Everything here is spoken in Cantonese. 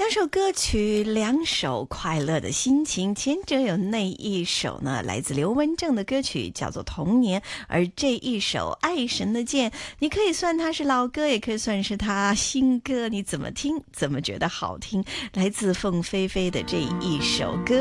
两首歌曲，两首快乐的心情。前者有那一首呢，来自刘文正的歌曲，叫做《童年》，而这一首《爱神的箭》，你可以算它是老歌，也可以算是它新歌，你怎么听怎么觉得好听。来自凤飞飞的这一首歌。